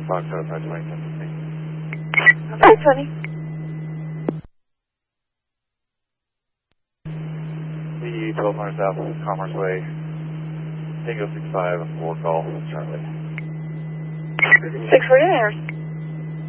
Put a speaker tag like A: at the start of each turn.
A: Fox 520.
B: 520.
A: The 1200 South Commerce Way, Tango 65, 4 call, Charlie.
B: 649.